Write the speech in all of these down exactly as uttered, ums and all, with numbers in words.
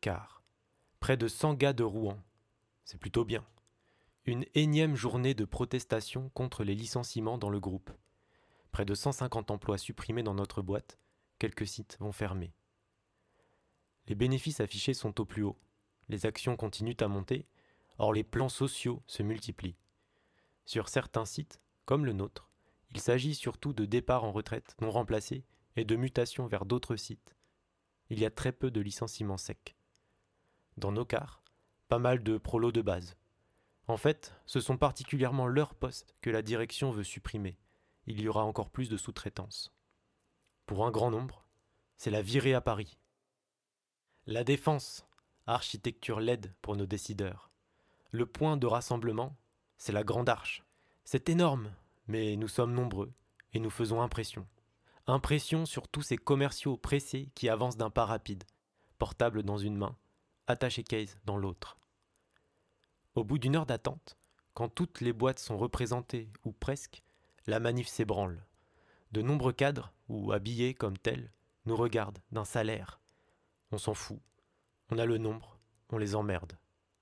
quart. Près de cent gars de Rouen. C'est plutôt bien. Une énième journée de protestation contre les licenciements dans le groupe. Près de cent cinquante emplois supprimés dans notre boîte. Quelques sites vont fermer. Les bénéfices affichés sont au plus haut. Les actions continuent à monter. Or les plans sociaux se multiplient. Sur certains sites, comme le nôtre, il s'agit surtout de départs en retraite non remplacés et de mutations vers d'autres sites. Il y a très peu de licenciements secs. Dans nos quarts, pas mal de prolos de base. En fait, ce sont particulièrement leurs postes que la direction veut supprimer. Il y aura encore plus de sous-traitance. Pour un grand nombre, c'est la virée à Paris. La défense, architecture laide pour nos décideurs. Le point de rassemblement, c'est la Grande Arche. C'est énorme, mais nous sommes nombreux et nous faisons impression. Impression sur tous ces commerciaux pressés qui avancent d'un pas rapide, portable dans une main, attaché case dans l'autre. Au bout d'une heure d'attente, quand toutes les boîtes sont représentées ou presque, la manif s'ébranle. De nombreux cadres, ou habillés comme tels, nous regardent d'un salaire. On s'en fout. On a le nombre, on les emmerde.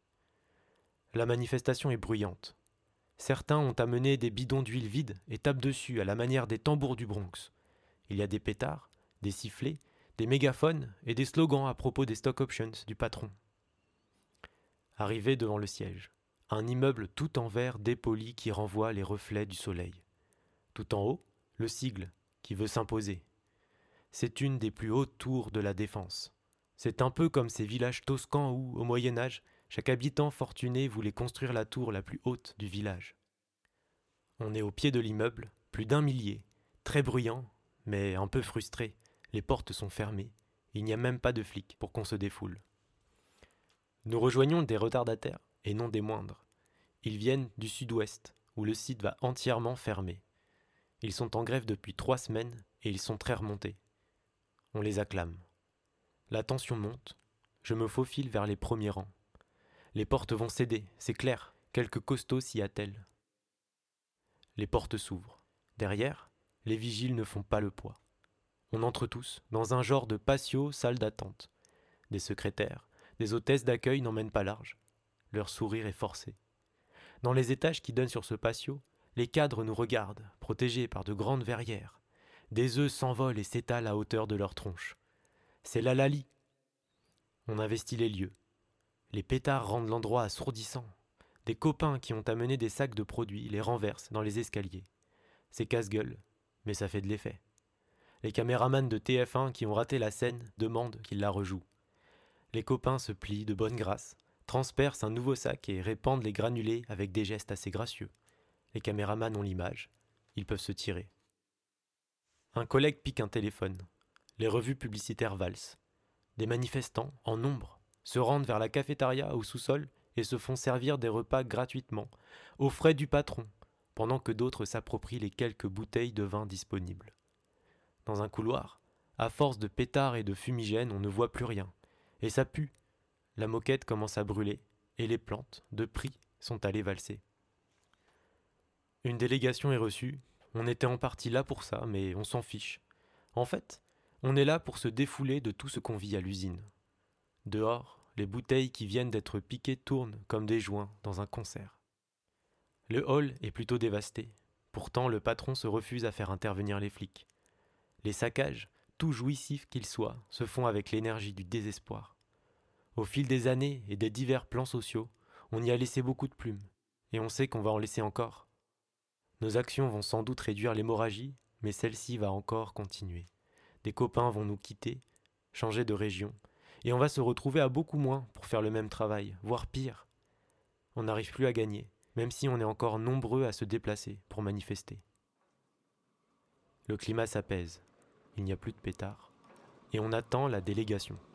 La manifestation est bruyante. Certains ont amené des bidons d'huile vides et tapent dessus à la manière des tambours du Bronx. Il y a des pétards, des sifflets, des mégaphones et des slogans à propos des stock options du patron. Arrivé devant le siège, un immeuble tout en verre dépoli qui renvoie les reflets du soleil. Tout en haut, le sigle qui veut s'imposer. C'est une des plus hautes tours de la Défense. C'est un peu comme ces villages toscans où, au Moyen-Âge, chaque habitant fortuné voulait construire la tour la plus haute du village. On est au pied de l'immeuble, plus d'un millier, très bruyant, mais un peu frustré. Les portes sont fermées. Il n'y a même pas de flics pour qu'on se défoule. Nous rejoignons des retardataires, et non des moindres. Ils viennent du sud-ouest, où le site va entièrement fermer. Ils sont en grève depuis trois semaines, et ils sont très remontés. On les acclame. La tension monte. Je me faufile vers les premiers rangs. Les portes vont céder, c'est clair. Quelques costauds s'y attellent. Les portes s'ouvrent. Derrière, les vigiles ne font pas le poids. On entre tous dans un genre de patio salle d'attente. Des secrétaires, des hôtesses d'accueil n'emmènent pas large. Leur sourire est forcé. Dans les étages qui donnent sur ce patio, les cadres nous regardent, protégés par de grandes verrières. Des œufs s'envolent et s'étalent à hauteur de leur tronche. C'est l'Alali. On investit les lieux. Les pétards rendent l'endroit assourdissant. Des copains qui ont amené des sacs de produits les renversent dans les escaliers. C'est casse-gueule, mais ça fait de l'effet. Les caméramans de T F un qui ont raté la scène demandent qu'ils la rejouent. Les copains se plient de bonne grâce, transpercent un nouveau sac et répandent les granulés avec des gestes assez gracieux. Les caméramans ont l'image, ils peuvent se tirer. Un collègue pique un téléphone. Les revues publicitaires valsent. Des manifestants, en nombre, se rendent vers la cafétéria au sous-sol et se font servir des repas gratuitement, aux frais du patron, pendant que d'autres s'approprient les quelques bouteilles de vin disponibles. Dans un couloir, à force de pétards et de fumigènes, on ne voit plus rien. Et ça pue. La moquette commence à brûler, et les plantes, de prix, sont allées valser. Une délégation est reçue. On était en partie là pour ça, mais on s'en fiche. En fait, on est là pour se défouler de tout ce qu'on vit à l'usine. Dehors, les bouteilles qui viennent d'être piquées tournent comme des joints dans un concert. Le hall est plutôt dévasté. Pourtant, le patron se refuse à faire intervenir les flics. Les saccages, tout jouissifs qu'ils soient, se font avec l'énergie du désespoir. Au fil des années et des divers plans sociaux, on y a laissé beaucoup de plumes, et on sait qu'on va en laisser encore. Nos actions vont sans doute réduire l'hémorragie, mais celle-ci va encore continuer. Des copains vont nous quitter, changer de région, et on va se retrouver à beaucoup moins pour faire le même travail, voire pire. On n'arrive plus à gagner, même si on est encore nombreux à se déplacer pour manifester. Le climat s'apaise, il n'y a plus de pétards, et on attend la délégation.